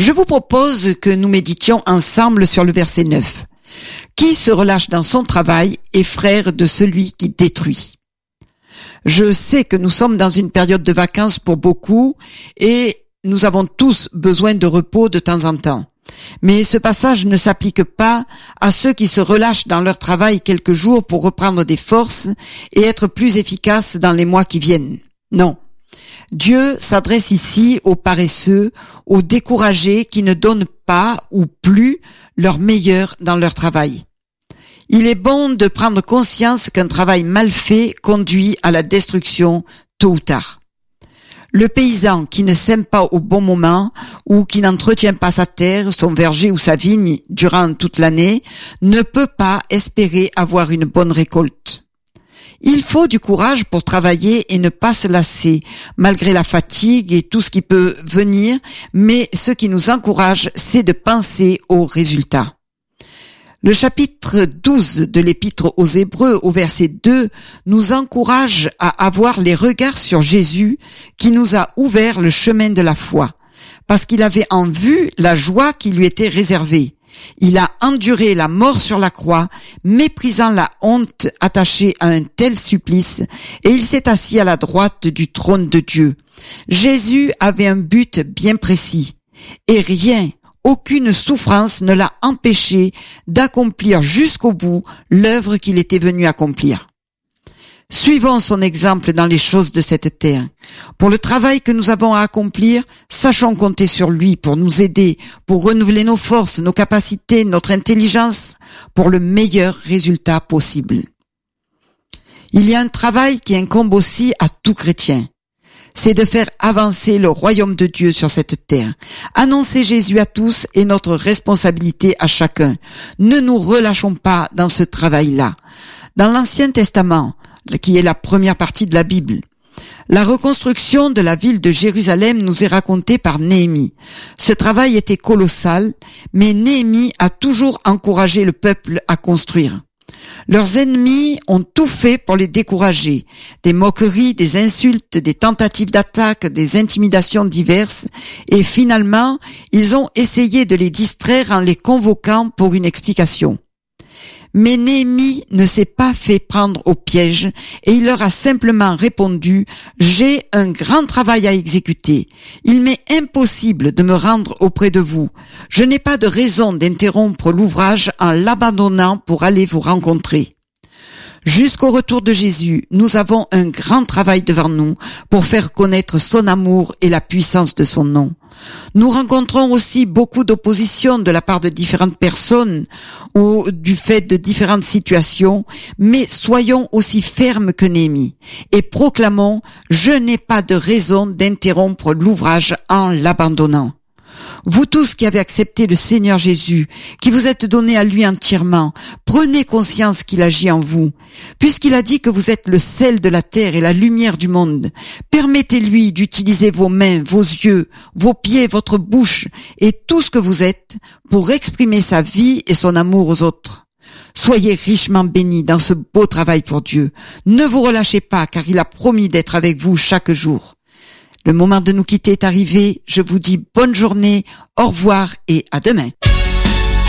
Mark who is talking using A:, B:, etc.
A: Je vous propose que nous méditions ensemble sur le verset 9. Qui se relâche dans son travail est frère de celui qui détruit. Je sais que nous sommes dans une période de vacances pour beaucoup et nous avons tous besoin de repos de temps en temps. Mais ce passage ne s'applique pas à ceux qui se relâchent dans leur travail quelques jours pour reprendre des forces et être plus efficaces dans les mois qui viennent. Non. Dieu s'adresse ici aux paresseux, aux découragés qui ne donnent pas ou plus leur meilleur dans leur travail. Il est bon de prendre conscience qu'un travail mal fait conduit à la destruction tôt ou tard. Le paysan qui ne sème pas au bon moment ou qui n'entretient pas sa terre, son verger ou sa vigne durant toute l'année ne peut pas espérer avoir une bonne récolte. Il faut du courage pour travailler et ne pas se lasser, malgré la fatigue et tout ce qui peut venir, mais ce qui nous encourage, c'est de penser aux résultats. Le chapitre 12 de l'Épître aux Hébreux, au verset 2, nous encourage à avoir les regards sur Jésus qui nous a ouvert le chemin de la foi, parce qu'il avait en vue la joie qui lui était réservée. Il a enduré la mort sur la croix, méprisant la honte attachée à un tel supplice, et il s'est assis à la droite du trône de Dieu. Jésus avait un but bien précis, et aucune souffrance ne l'a empêché d'accomplir jusqu'au bout l'œuvre qu'il était venu accomplir. Suivons son exemple dans les choses de cette terre. Pour le travail que nous avons à accomplir, sachons compter sur lui pour nous aider, pour renouveler nos forces, nos capacités, notre intelligence, pour le meilleur résultat possible. Il y a un travail qui incombe aussi à tout chrétien. C'est de faire avancer le royaume de Dieu sur cette terre. Annoncer Jésus à tous est notre responsabilité à chacun. Ne nous relâchons pas dans ce travail-là. Dans l'Ancien Testament, qui est la première partie de la Bible, la reconstruction de la ville de Jérusalem nous est racontée par Néhémie. Ce travail était colossal, mais Néhémie a toujours encouragé le peuple à construire. Leurs ennemis ont tout fait pour les décourager. Des moqueries, des insultes, des tentatives d'attaque, des intimidations diverses. Et finalement, ils ont essayé de les distraire en les convoquant pour une explication. Mais Néhémie ne s'est pas fait prendre au piège et il leur a simplement répondu « J'ai un grand travail à exécuter. Il m'est impossible de me rendre auprès de vous. Je n'ai pas de raison d'interrompre l'ouvrage en l'abandonnant pour aller vous rencontrer. » Jusqu'au retour de Jésus, nous avons un grand travail devant nous pour faire connaître son amour et la puissance de son nom. Nous rencontrons aussi beaucoup d'opposition de la part de différentes personnes ou du fait de différentes situations, mais soyons aussi fermes que Néhémie et proclamons « Je n'ai pas de raison d'interrompre l'ouvrage en l'abandonnant ». Vous tous qui avez accepté le Seigneur Jésus, qui vous êtes donnés à lui entièrement, prenez conscience qu'il agit en vous. Puisqu'il a dit que vous êtes le sel de la terre et la lumière du monde, permettez-lui d'utiliser vos mains, vos yeux, vos pieds, votre bouche et tout ce que vous êtes pour exprimer sa vie et son amour aux autres. Soyez richement bénis dans ce beau travail pour Dieu. Ne vous relâchez pas car il a promis d'être avec vous chaque jour. Le moment de nous quitter est arrivé. Je vous dis bonne journée, au revoir et à demain.